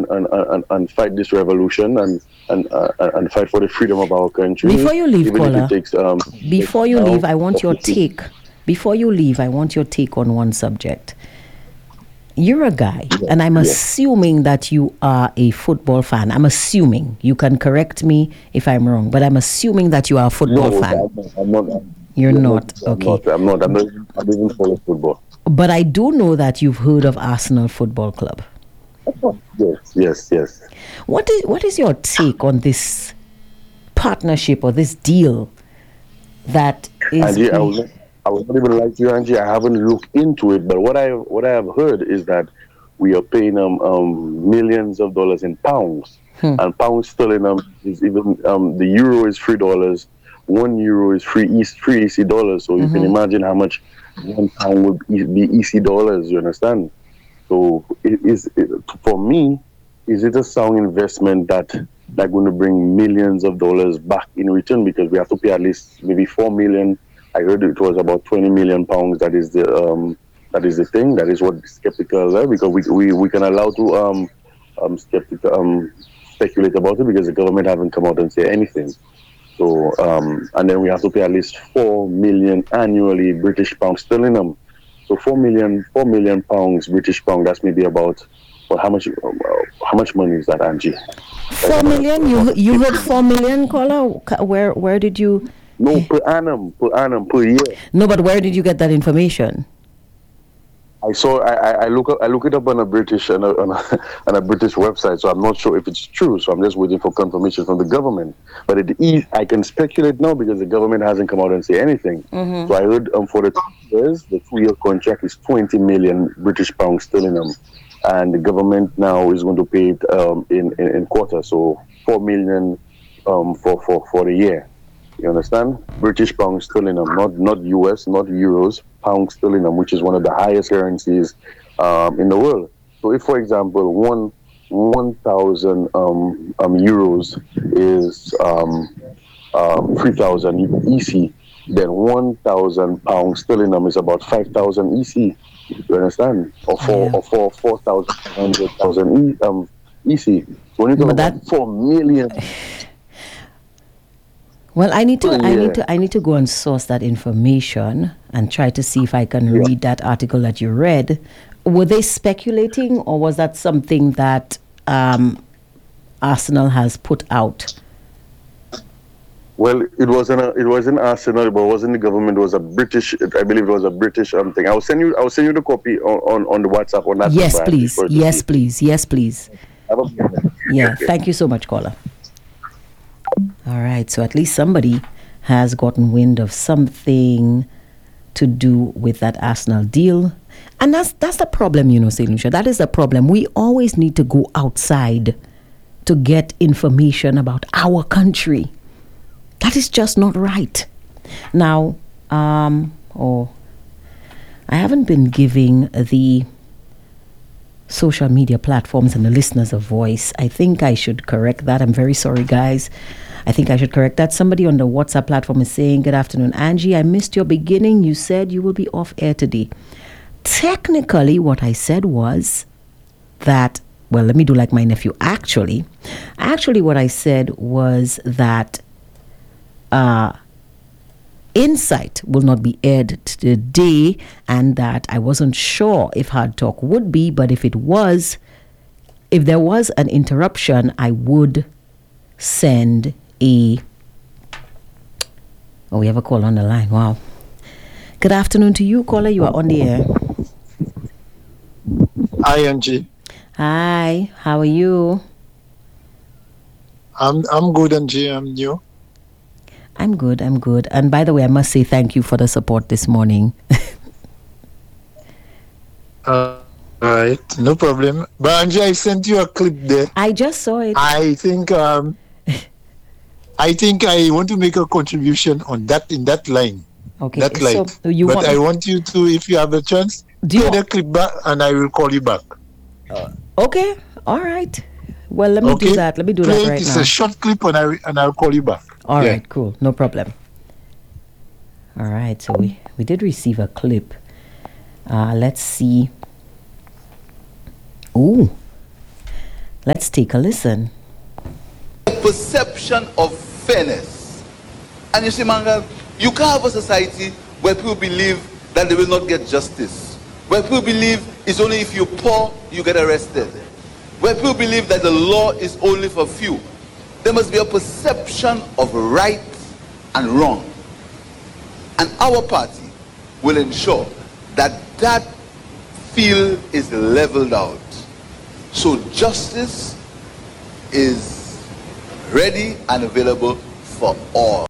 and fight this revolution and fight for the freedom of our country. Before you leave, even caller, if it takes, before you leave, I want your take. Before you leave, I want your take on one subject. You're a guy, and I'm assuming that you are a football fan. I'm assuming. You can correct me if I'm wrong, but I'm assuming that you are a football fan. I'm not. You're not. Okay. I'm not even follow football. But I do know that you've heard of Arsenal Football Club. Yes. What is your take on this partnership or this deal that is? Angie, I was not even like you, Angie. I haven't looked into it, but what I have heard is that we are paying millions of dollars in pounds, and pound sterling is even the euro is $3. €1 is free EC dollars. So you can imagine how much £1 would be EC dollars. You understand? So for me, is it a sound investment that they're going to bring millions of dollars back in return, because we have to pay at least maybe 4 million. I heard it was about 20 million pounds. That is the thing. That is what skeptical are, because we can allow to speculate about it, because the government haven't come out and say anything. So and then we have to pay at least 4 million annually British pounds sterling. So 4 million pounds British pound. That's maybe about, well, how much money is that, Angie? 4 million. You heard 4 million, caller. Where did you? No, per annum, per year. No, but where did you get that information? I look it up on a British on a British website, so I'm not sure if it's true. So I'm just waiting for confirmation from the government. But I can speculate now because the government hasn't come out and say anything. So I heard for the 2 years, the 2-year contract is 20 million British pounds sterling, and the government now is going to pay it in quarters, so 4 million for the year. You understand? British pound sterling, not US, not euros, pound sterling, which is one of the highest currencies in the world. So if, for example, 1,000 euros is 3,000 EC, then 1,000 pounds sterling is about 5,000 EC. You understand? Or 4,000 EC. So when you talk about 4 million. Well, I need to go and source that information and try to see if I can read that article that you read. Were they speculating, or was that something that Arsenal has put out? Well, it wasn't Arsenal, but it wasn't the government. It was a British. I believe it was a British thing. I'll send you the copy on the WhatsApp on that. Yes, please. Yes, please. Yeah. Thank you so much, caller. All right, so at least somebody has gotten wind of something to do with that Arsenal deal. And that's the problem, Saint Lucia. That is the problem. We always need to go outside to get information about our country. That is just not right. Now, I haven't been giving the social media platforms and the listeners a voice. I think I should correct that. I'm very sorry, guys. I think I should correct that. Somebody on the WhatsApp platform is saying, "Good afternoon, Angie. I missed your beginning. You said you will be off air today." Technically, what I said was that, well, let me do like my nephew. Actually, what I said was that Insight will not be aired today, and that I wasn't sure if Hard Talk would be, but if there was an interruption, I would send we have a call on the line. Wow. Good afternoon to you, caller. You are on the air. Hi, Angie. Hi. How are you? I'm good, Angie. I'm you. I'm good. And by the way, I must say thank you for the support this morning. All right, no problem. But Angie, I sent you a clip there. I just saw it. I think I want to make a contribution on that in that line. Okay. That line. So I want you to, if you have a chance, play the clip back, and I will call you back. Okay. All right. Well, let me do that. Let me do that right now. It's a short clip, and I'll call you back. All right. Cool. No problem. All right. So we did receive a clip. Let's see. Ooh. Let's take a listen. Perception of fairness. And you see, Mangal, you can't have a society where people believe that they will not get justice, where people believe it's only if you're poor you get arrested, where people believe that the law is only for few. There must be a perception of right and wrong. And our party will ensure that that field is leveled out. So justice is ready and available for all.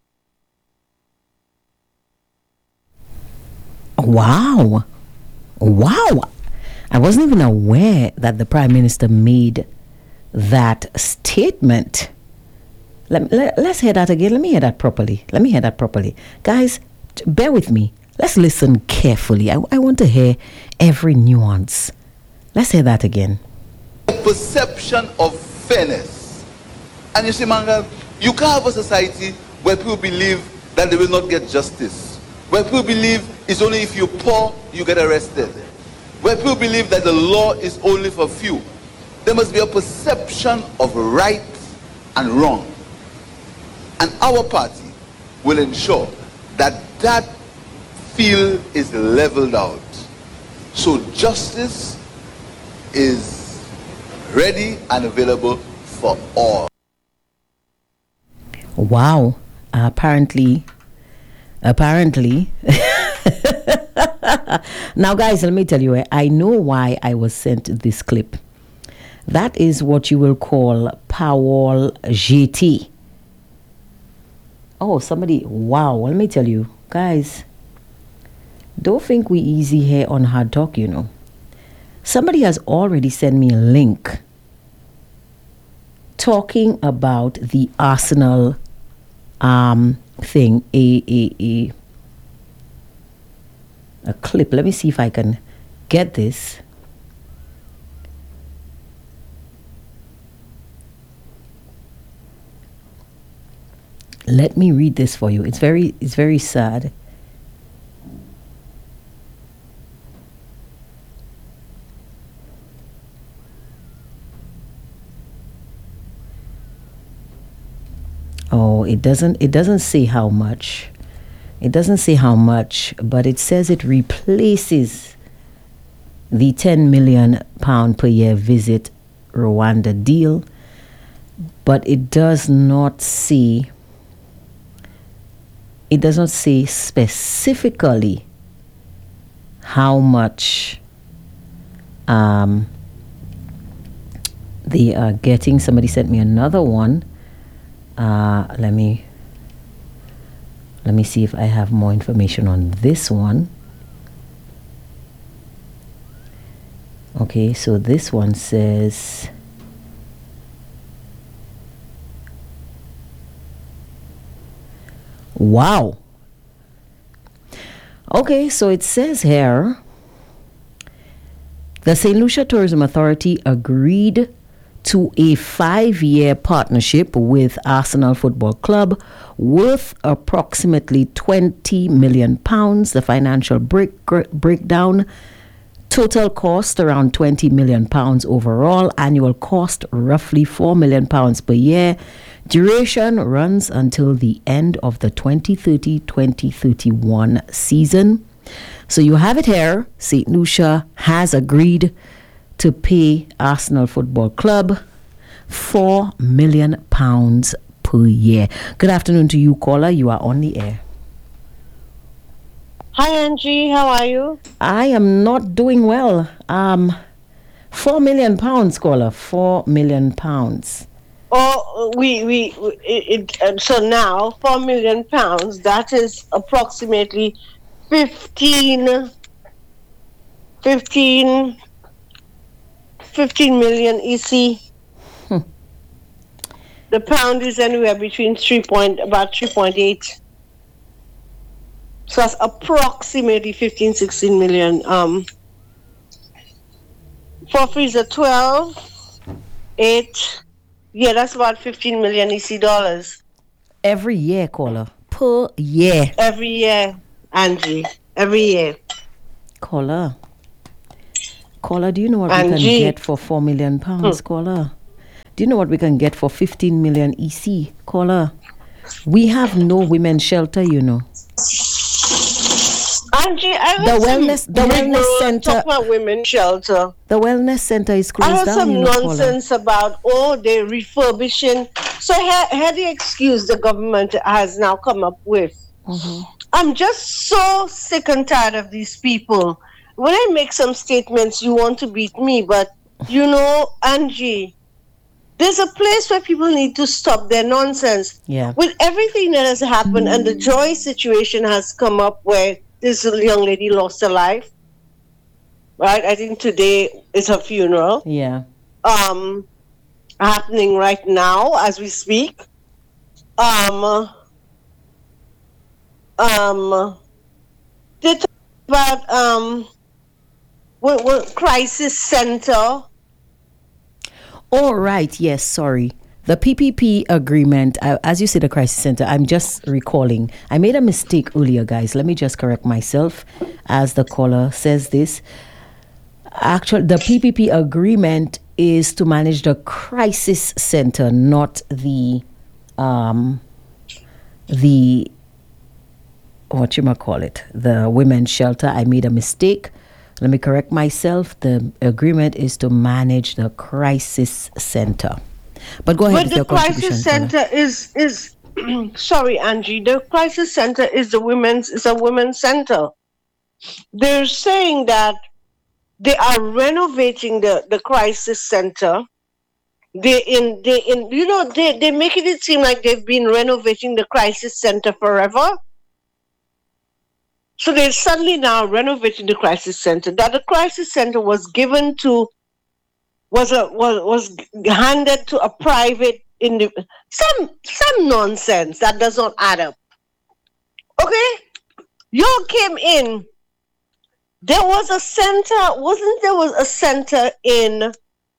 Wow. Wow. I wasn't even aware that the Prime Minister made that statement. Let's hear that again. Let me hear that properly. Guys, bear with me. Let's listen carefully. I want to hear every nuance. Let's hear that again. Perception of fairness. And you see, Mangal, you can't have a society where people believe that they will not get justice, where people believe it's only if you're poor you get arrested, where people believe that the law is only for few. There must be a perception of right and wrong. And our party will ensure that that field is leveled out. So justice is ready and available for all. Wow. Apparently. Now, guys, let me tell you, I know why I was sent this clip. That is what you will call Powell GT. Oh, somebody, wow, let me tell you, guys, don't think we easy here on Hard Talk, you know. Somebody has already sent me a link talking about the Arsenal thing, a clip. Let me see if I can get this. Let me read this for you. It's very sad. Oh, it doesn't say how much. It doesn't say how much, but it says it replaces the £10 million per year visit Rwanda deal, but it does not say specifically how much they are getting. Somebody sent me another one. Let me see if I have more information on this one. Okay, so this one says wow. Okay, so it says here the St. Lucia Tourism Authority agreed to a 5-year partnership with Arsenal Football Club worth approximately £20 million. The financial breakdown: total cost around £20 million overall, annual cost roughly £4 million per year. Duration runs until the end of the 2030-2031 season. So you have it here. St. Lucia has agreed to pay Arsenal Football Club £4 million per year. Good afternoon to you, caller. You are on the air. Hi, Angie. How are you? I am not doing well. £4 million, caller. £4 million. Oh, so now £4 million. That is approximately 15 million EC. The pound is anywhere between about 3.8. So that's approximately 16 million. For freezer 12, 8. Yeah, that's about 15 million EC dollars. Every year, caller. Per year. Every year, Angie. Every year. Caller, do you know what we can get for £4 million, caller? Do you know what we can get for 15 million EC? Caller, we have no women's shelter, you know. Angie, I The heard wellness center. Talk about women's shelter. The wellness center is closed I heard down. some you know, nonsense about they're refurbishing. So here the excuse the government has now come up with. Mm-hmm. I'm just so sick and tired of these people. When I make some statements, you want to beat me, but you know, Angie, there's a place where people need to stop their nonsense. Yeah. With everything that has happened and the Joy situation has come up where this young lady lost her life, right? I think today is her funeral. Yeah. Happening right now as we speak. They talk about what crisis center. Oh, right. Yes, sorry. The PPP agreement, as you said, the crisis center, I'm just recalling. I made a mistake earlier, guys. Let me just correct myself as the caller says this. Actually, the PPP agreement is to manage the crisis center, not the the women's shelter. I made a mistake. Let me correct myself. The agreement is to manage the crisis center. But go ahead with your contribution. But the crisis center is sorry, Angie. The crisis center is a women's center. They're saying that they are renovating the crisis center. They making it seem like they've been renovating the crisis center forever. So they're suddenly now renovating the crisis center. That the crisis center was given to was handed to a private some nonsense that does not add up. Okay, y'all came in. There was a center, was a center in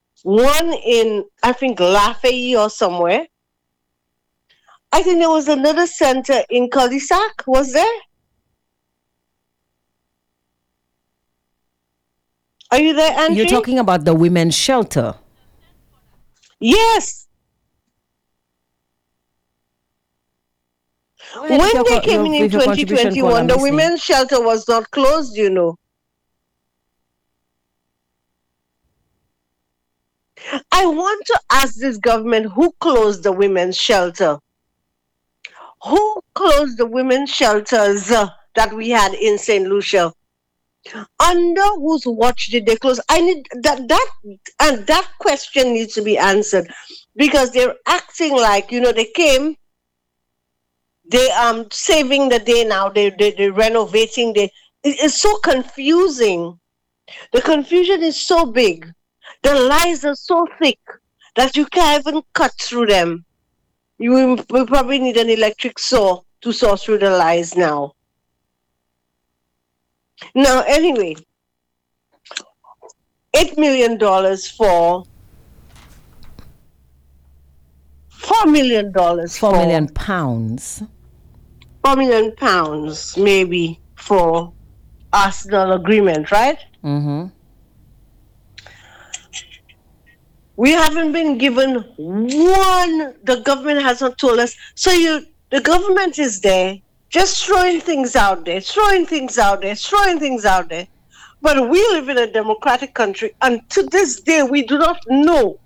I think Lafayette or somewhere. I think there was another center in Cul-de-sac, was there? Are you there, Andrew? You're talking about the women's shelter. Yes. When they came in 2021, the women's shelter was not closed, you know. I want to ask this government who closed the women's shelter. Who closed the women's shelters that we had in St. Lucia? Under whose watch did they close? I need that question needs to be answered, because they're acting like, you know, they came, they saving the day now, they're renovating. It's so confusing. The confusion is so big. The lies are so thick that you can't even cut through them. We probably need an electric saw to saw through the lies now. Now, anyway, $8 million for $4 million. £4 million. £4 million, maybe, for Arsenal agreement, right? Mm-hmm. We haven't been given one. The government hasn't told us. So the government is there, just throwing things out there. But we live in a democratic country, and to this day, we do not know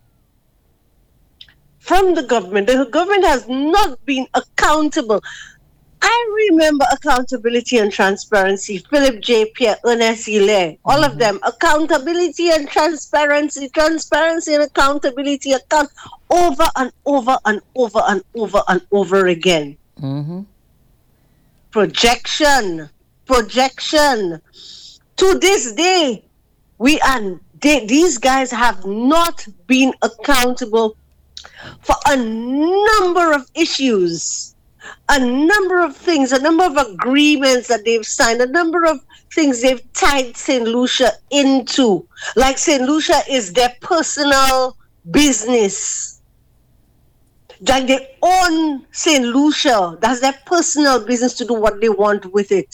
from the government. The government has not been accountable. I remember accountability and transparency, Philip J. Pierre, Ernest Hilaire, all of them. Accountability and transparency and accountability, over and over and over and over and over again. Mm-hmm. Projection. To this day, these guys have not been accountable for a number of issues. A number of things, a number of agreements that they've signed, a number of things they've tied St. Lucia into. Like St. Lucia is their personal business. Like they own St. Lucia. That's their personal business to do what they want with it.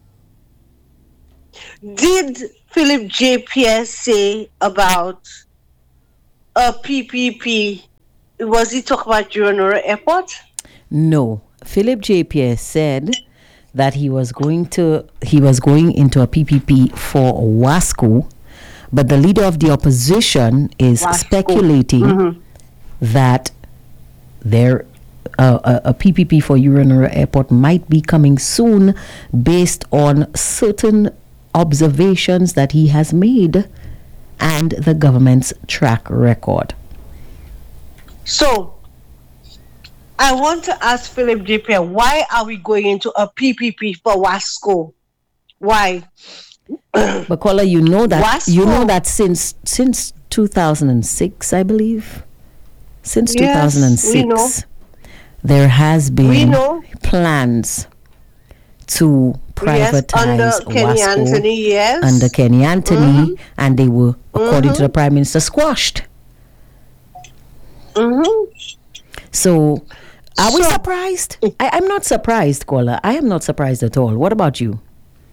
Did Philip J. Pierre say about a PPP Was he talking about Uranora Airport? No. Philip J. Pierre said that he was going into a PPP for Wasco, but the leader of the opposition is speculating that there a PPP for Uranora Airport might be coming soon based on certain observations that he has made and the government's track record. So, I want to ask Philip J. Pierre, why are we going into a PPP for Wasco? Why? But Kola, you know that Wasco. since 2006, I believe, since Yes, 2006, we know. there has We been know. plans to privatize under Kenny Wasco Anthony, yes. under Kenny Anthony, and they were, according to the Prime Minister, squashed. So, are we surprised? I'm not surprised, Kola. I am not surprised at all. What about you?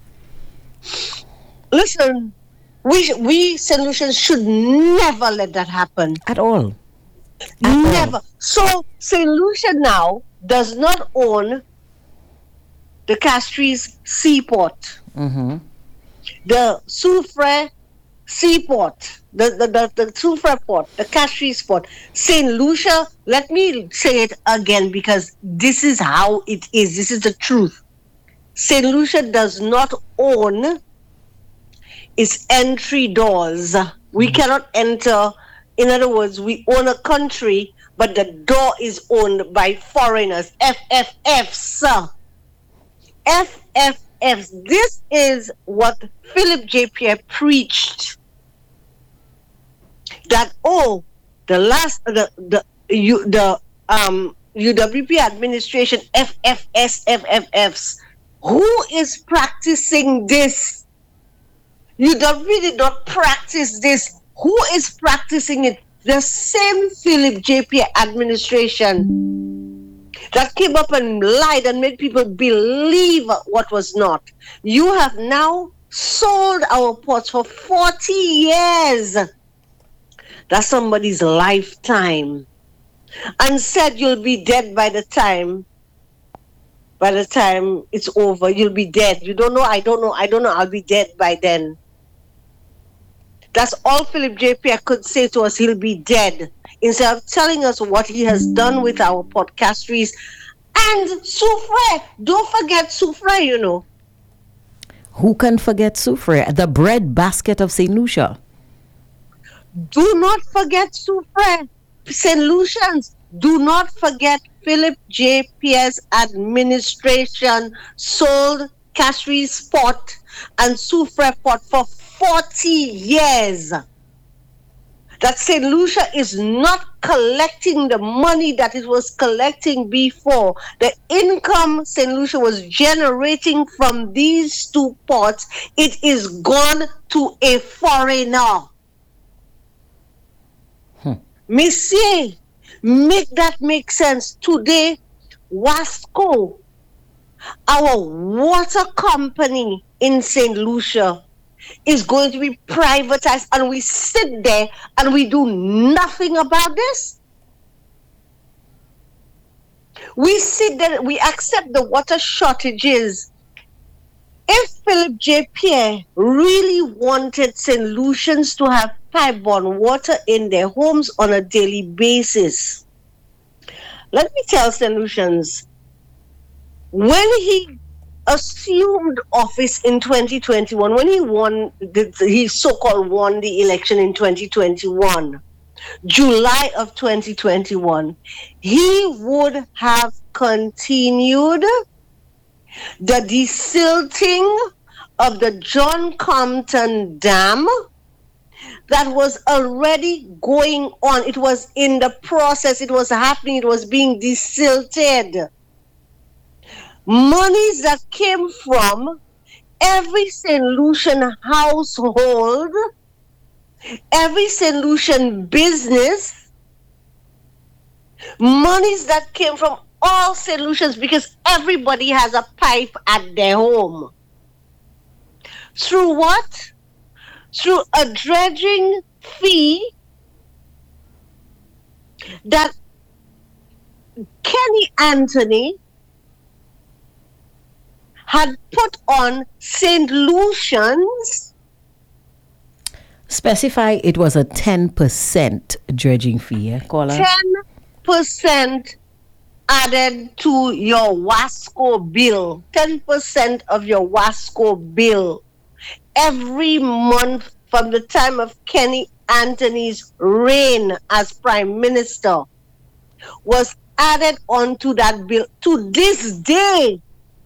Listen, we St. Lucians should never let that happen. At all. Never. So St. Lucia now does not own the Castries Seaport, the Soufrière Seaport, the Soufrière Port, the Castries Port. St. Lucia, let me say it again because this is how it is. This is the truth. St. Lucia does not own its entry doors. We cannot enter. In other words, we own a country, but the door is owned by foreigners. FFFs. FFFs. This is what Philip J. Pierre preached. That the UWP administration, FFFs. Who is practicing this? UWP did not practice this. Who is practicing it? The same Philip J. Pierre administration that came up and lied and made people believe what was not. You have now sold our ports for 40 years. That's somebody's lifetime. And said you'll be dead by the time it's over. You'll be dead. You don't know, I don't know, I'll be dead by then. That's all Philip J. Pierre could say to us. He'll be dead. Instead of telling us what he has done with our podcastries. And Soufrière. Don't forget Soufrière, you know. Who can forget Soufrière, the bread basket of St. Lucia? Do not forget Soufrière. St. Lucians, do not forget Philip J. Pierre's administration sold Castries Port and Soufrière Port for 40 years. That St. Lucia is not collecting the money that it was collecting before. The income St. Lucia was generating from these two ports, it is gone to a foreigner. Monsieur, make that make sense. Today, Wasco, our water company in St. Lucia, is going to be privatized, and we sit there and we do nothing about this. We sit there, we accept the water shortages. If Philip J. Pierre really wanted St. Lucians to have pipe-borne water in their homes on a daily basis, let me tell St. Lucians, when he assumed office in 2021, when he so-called won the election in 2021, July of 2021, he would have continued the desilting of the John Compton Dam that was already going on. It was in the process. It was happening. It was being desilted. Monies that came from every St. Lucian household, every St. Lucian business, monies that came from all St. Lucians, because everybody has a pipe at their home. Through what? Through a dredging fee that Kenny Anthony had put on St. Lucians. Specify it was a 10% dredging fee, caller. 10% added to your WASCO bill. 10% of your WASCO bill every month from the time of Kenny Anthony's reign as Prime Minister was added onto that bill. To this day,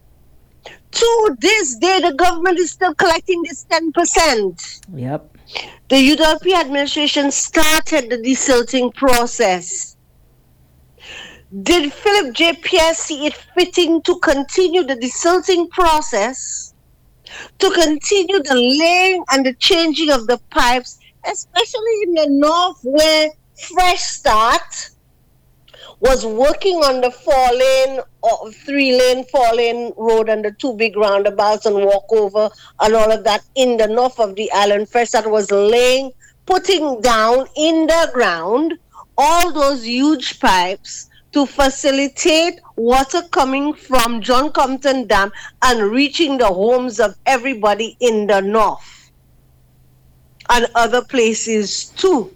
the government is still collecting this 10%. Yep. The UWP administration started the desilting process. Did Philip J. Pierre see it fitting to continue the desilting process, to continue the laying and the changing of the pipes, especially in the north where Fresh Start was working on the 4-lane or 3-lane, 4-lane road and the 2 big roundabouts and walkover and all of that in the north of the island. Fresh Start was putting down in the ground all those huge pipes to facilitate water coming from John Compton Dam and reaching the homes of everybody in the north and other places too.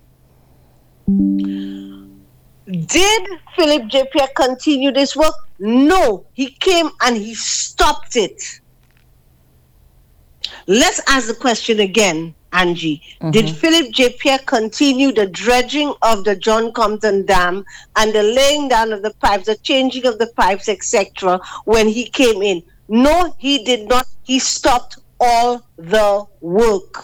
Did Philip J. Pierre continue this work? No, he came and he stopped it. Let's ask the question again, Angie. Mm-hmm. Did Philip J. Pierre continue the dredging of the John Compton Dam and the laying down of the pipes, the changing of the pipes, etc., when he came in? No, he did not. He stopped all the work.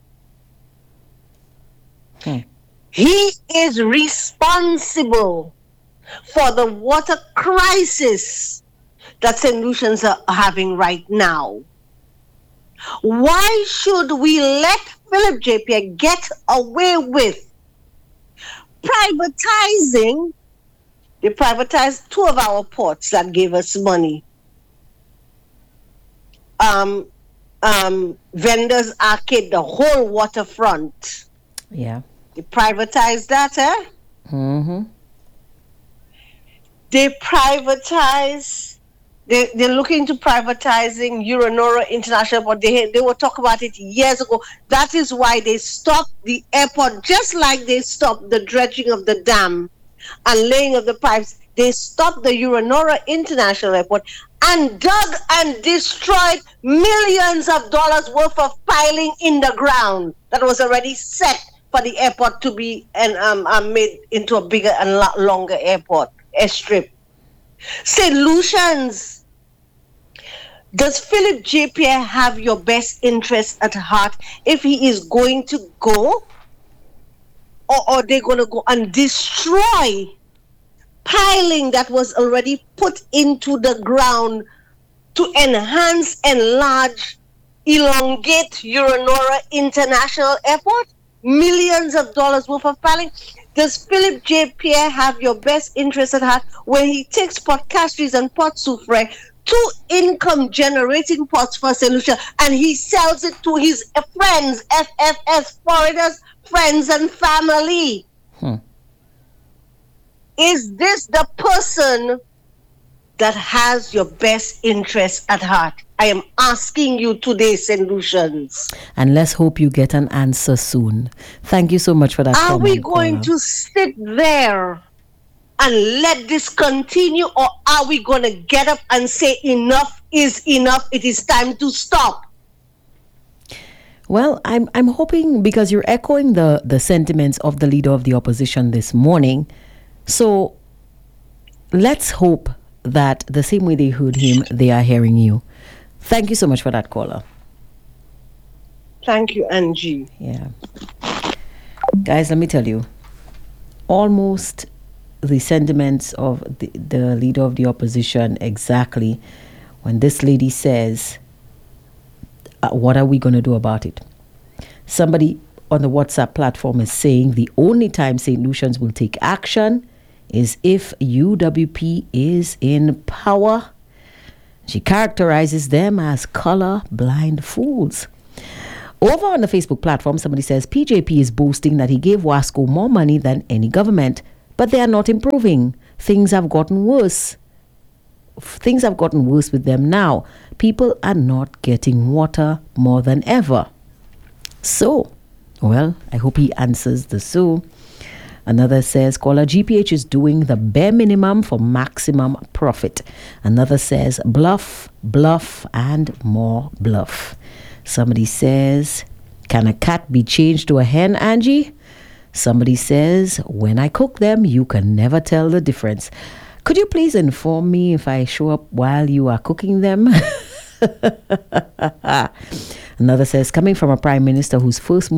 He is responsible for the water crisis that St. Lucians are having right now. Why should we let Philip J. Pierre get away with privatizing? They privatized 2 of our ports that gave us money. Vendors Arcade, the whole waterfront. Yeah. They privatized that, eh? Mm-hmm. They privatize. They're looking to privatizing Uranora International Airport. They were talking about it years ago. That is why they stopped the airport, just like they stopped the dredging of the dam and laying of the pipes. They stopped the Uranora International Airport and dug and destroyed millions of dollars worth of piling in the ground that was already set for the airport to be made into a bigger and longer airstrip. St. Lucians, does Philip J. Pierre have your best interest at heart if he is going to go? Or are they going to go and destroy piling that was already put into the ground to enhance, enlarge, elongate Uranora International Airport? Millions of dollars worth of piling. Does Philip J. Pierre have your best interest at heart when he takes Port Castries and Port Soufrière, 2 income-generating ports for St. Lucia, and he sells it to his friends, FFS, foreigners, friends and family? Is this the person that has your best interest at heart? I am asking you today, St. Lucians. And let's hope you get an answer soon. Thank you so much for that comment. Are we going to sit there and let this continue, or are we going to get up and say enough is enough, it is time to stop? Well, I'm hoping, because you're echoing the sentiments of the leader of the opposition this morning, so let's hope that the same way they heard him, they are hearing you. Thank you so much for that, caller. Thank you, Angie. Yeah. Guys, let me tell you, almost the sentiments of the leader of the opposition exactly when this lady says, what are we going to do about it? Somebody on the WhatsApp platform is saying the only time St. Lucians will take action is if UWP is in power. She characterizes them as color-blind fools. Over on the Facebook platform, somebody says, PJP is boasting that he gave WASCO more money than any government, but they are not improving. things have gotten worse. Things have gotten worse with them now. People are not getting water more than ever. So, well, I hope he answers the so. Another says, caller, GPH is doing the bare minimum for maximum profit. Another says, bluff, bluff, and more bluff. Somebody says, can a cat be changed to a hen, Angie? Somebody says, when I cook them, you can never tell the difference. Could you please inform me if I show up while you are cooking them? Another says, coming from a prime minister whose first